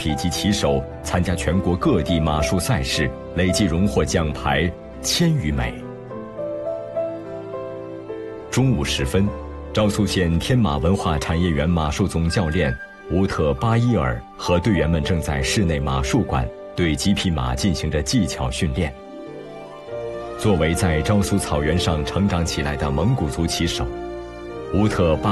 匹级骑手参加全国各地马术赛事，累计荣获奖牌1000余枚。中午时分，昭苏县天马文化产业园马术总教练乌特巴伊尔和队员们正在室内马术馆对几匹马进行着技巧训练。作为在昭苏草原上成长起来的蒙古族骑手，乌特巴